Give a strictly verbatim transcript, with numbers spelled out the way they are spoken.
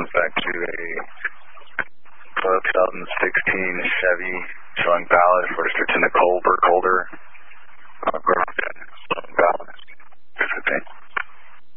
comes back to a two thousand sixteen Chevy showing ballast for